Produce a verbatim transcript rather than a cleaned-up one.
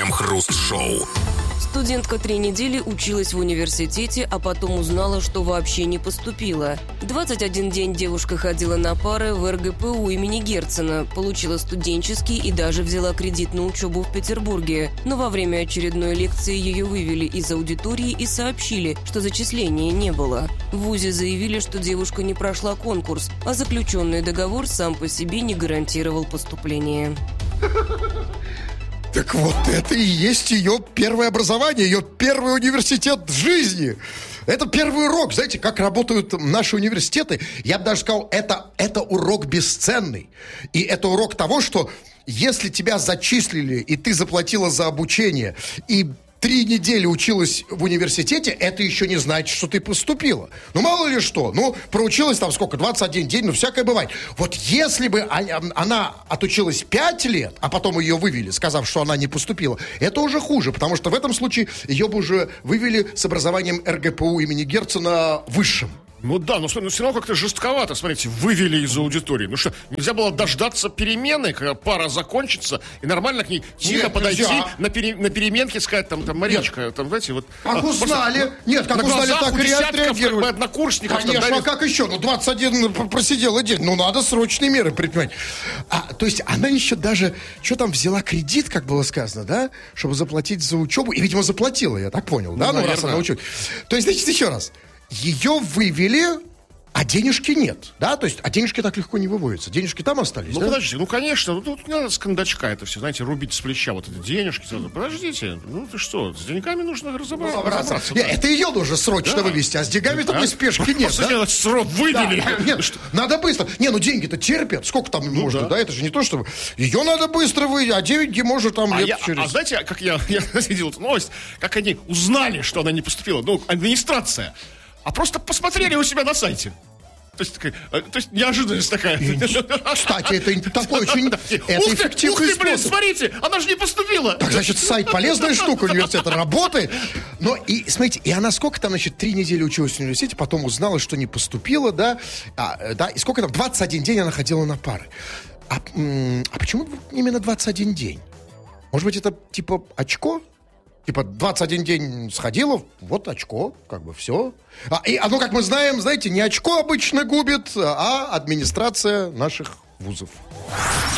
Крем-хруст-шоу. Студентка три недели училась в университете, а потом узнала, что вообще не поступила. двадцать один день девушка ходила на пары в эр гэ пэ у имени Герцена, получила студенческий и даже взяла кредит на учебу в Петербурге. Но во время очередной лекции ее вывели из аудитории и сообщили, что зачисления не было. В вузе заявили, что девушка не прошла конкурс, а заключенный договор сам по себе не гарантировал поступление. Так вот, это и есть ее первое образование, ее первый университет в жизни. Это первый урок. Знаете, как работают наши университеты? Я бы даже сказал, это, это урок бесценный. И это урок того, что если тебя зачислили, и ты заплатила за обучение, и три недели училась в университете, это еще не значит, что ты поступила. Ну, мало ли что. Ну, проучилась там сколько? двадцать один день, ну, всякое бывает. Вот если бы она отучилась пять лет, а потом ее вывели, сказав, что она не поступила, это уже хуже, потому что в этом случае ее бы уже вывели с образованием эр гэ пэ у имени Герцена высшим. Ну да, но, но все равно как-то жестковато, смотрите, вывели из аудитории. Ну что, нельзя было дождаться перемены, когда пара закончится, и нормально к ней тихо Нет, подойти на, пере, на переменке, сказать, там, там, Маричка, там, знаете, вот... Как узнали? Просто, Нет, как узнали, так и реагировали. Однокурсников. Конечно, там, а как еще? Ну, двадцать один просидела день, ну, надо срочные меры предпринимать. А, то есть она еще даже, что там, взяла кредит, как было сказано, да, чтобы заплатить за учебу, и, видимо, заплатила, я так понял, ну, да, ну, раз она училась. То есть, значит, еще раз. Ее вывели, а денежки нет, да? То есть, а денежки так легко не выводятся. Денежки там остались, Ну, да? подождите, ну, конечно, ну, тут не надо с кондачка это все, знаете, рубить с плеча вот эти денежки. Сразу. Подождите, ну, ты что, с деньгами нужно разобраться. Ну, разобраться нет, да. Это ее нужно срочно да. вывести, а с деньгами да. такой спешки нет, Просто да? срок вывели. Да. Нет, что? Надо быстро. Не, ну, деньги-то терпят. Сколько там ну, можно, да. да? Это же не то, что... Ее надо быстро вывести, а деньги может там а лет я, через... А знаете, как я, я видел эту новость, как они узнали, что она не поступила? Ну, администрация. А просто посмотрели у себя на сайте. То есть, такая, то есть неожиданность такая. Кстати, это такой очень это эффективный ух ты, способ. Блин, смотрите, она же не поступила. Так, значит, сайт полезная штука, университета работает. Но, и, смотрите, и она сколько там, значит, три недели училась в университете, потом узнала, что не поступила, да, а, да, и сколько там, двадцать один день она ходила на пары. А, м- а почему именно двадцать один день? Может быть, это, типа, очко? Типа, двадцать один день сходила, вот очко, как бы все. А, и оно, как мы знаем, знаете, не очко обычно губит, а администрация наших вузов.